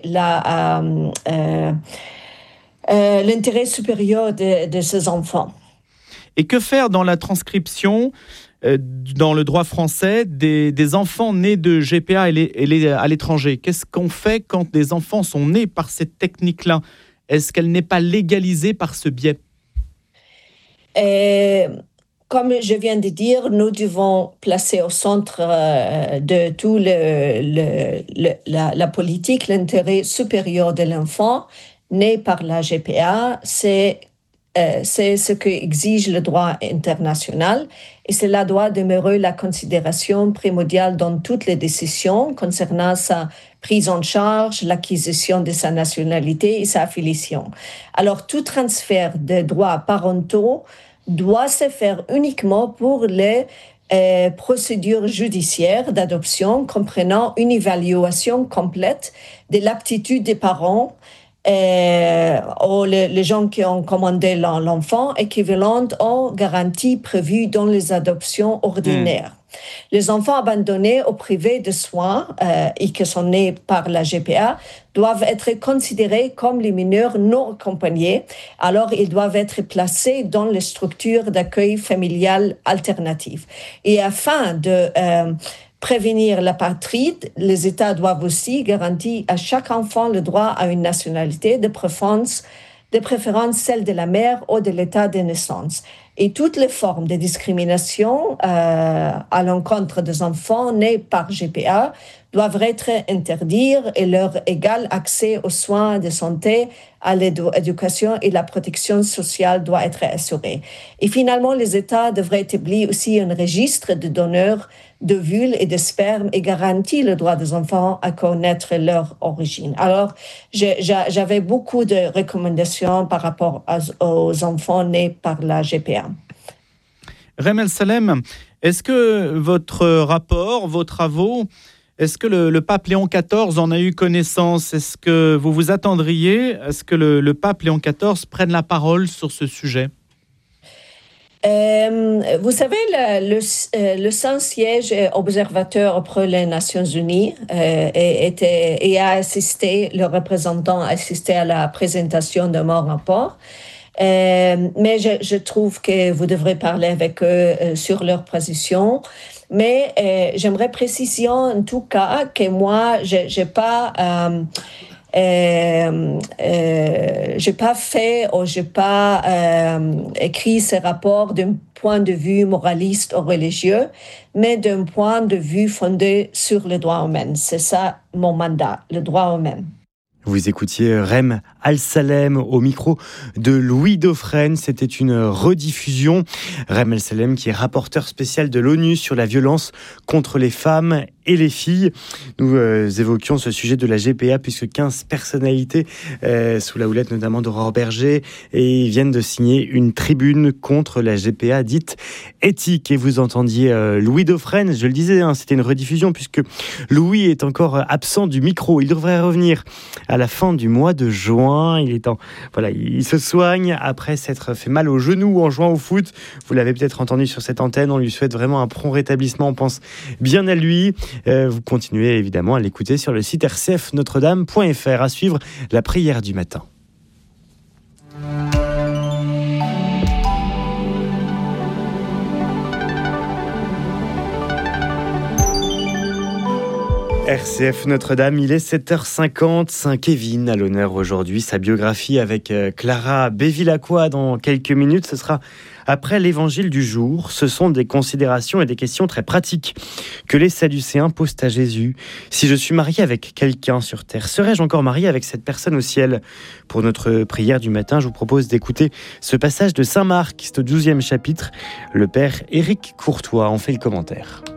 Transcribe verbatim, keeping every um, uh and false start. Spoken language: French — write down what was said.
la, euh, euh, euh, l'intérêt supérieur de, de ces enfants. Et que faire dans la transcription, euh, dans le droit français, des, des enfants nés de G P A et les, et les, à l'étranger? Qu'est-ce qu'on fait quand des enfants sont nés par cette technique-là? Est-ce qu'elle n'est pas légalisée par ce biais? Et, comme je viens de dire, nous devons placer au centre euh, de tout le, le, le, la, la politique l'intérêt supérieur de l'enfant né par la G P A. C'est Euh, c'est ce qu'exige le droit international et cela doit demeurer la considération primordiale dans toutes les décisions concernant sa prise en charge, l'acquisition de sa nationalité et sa affiliation. Alors, tout transfert de droits parentaux doit se faire uniquement pour les euh, procédures judiciaires d'adoption comprenant une évaluation complète de l'aptitude des parents Euh, aux les, les gens qui ont commandé l'enfant, équivalente aux garanties prévues dans les adoptions ordinaires. Mmh. Les enfants abandonnés au privé de soins euh, et qui sont nés par la G P A doivent être considérés comme les mineurs non accompagnés. Alors, ils doivent être placés dans les structures d'accueil familial alternatives. Et afin de euh, prévenir l'apatride, les États doivent aussi garantir à chaque enfant le droit à une nationalité, de préférence, de préférence celle de la mère ou de l'État de naissance. Et toutes les formes de discrimination euh, à l'encontre des enfants nés par G P A doivent être interdites et leur égal accès aux soins de santé, à l'éducation et la protection sociale doit être assuré. Et finalement, les États devraient établir aussi un registre de donneurs d'ovules et de sperme et garantir le droit des enfants à connaître leur origine. Alors, j'avais beaucoup de recommandations par rapport aux enfants nés par la G P A. Rem El Salem, est-ce que votre rapport, vos travaux, est-ce que le, le pape Léon quatorze en a eu connaissance? Est-ce que vous vous attendriez à ce que le, le pape Léon quatorze prenne la parole sur ce sujet? Euh, vous savez, le, le, le Saint-Siège observateur auprès des Nations Unies euh, était, et a assisté, le représentant a assisté à la présentation de mon rapport. Euh, mais je, je trouve que vous devrez parler avec eux euh, sur leur position. Mais euh, j'aimerais préciser en tout cas que moi, je n'ai pas... Euh, Euh, euh, j'ai pas fait ou j'ai pas euh, écrit ce rapport d'un point de vue moraliste ou religieux, mais d'un point de vue fondé sur le droit humain. C'est ça mon mandat, le droit humain. Vous écoutiez Rem El Salem au micro de Louis Dauphren. C'était une rediffusion. Rem El Salem qui est rapporteur spécial de l'ONU sur la violence contre les femmes et les filles. Nous euh, évoquions ce sujet de la G P A puisque quinze personnalités, euh, sous la houlette notamment d'Aurore Berger, et viennent de signer une tribune contre la G P A dite éthique. Et vous entendiez euh, Louis Dauphren, je le disais, hein, c'était une rediffusion puisque Louis est encore absent du micro. Il devrait revenir à la fin du mois de juin. Il est en, voilà, il se soigne après s'être fait mal au genou en jouant au foot. Vous l'avez peut-être entendu sur cette antenne. On lui souhaite vraiment un prompt rétablissement. On pense bien à lui. Euh, vous continuez évidemment à l'écouter sur le site r c f notre dame point f r. À suivre la prière du matin. R C F Notre-Dame, il est sept heures cinquante. Saint-Kévin à l'honneur aujourd'hui. Sa biographie avec Clara Bévilacqua dans quelques minutes. Ce sera après l'évangile du jour. Ce sont des considérations et des questions très pratiques que les Sadducéens posent à Jésus. Si je suis marié avec quelqu'un sur terre, serais-je encore marié avec cette personne au ciel? Pour notre prière du matin, je vous propose d'écouter ce passage de Saint Marc, c'est au douzième chapitre. Le père Éric Courtois en fait le commentaire.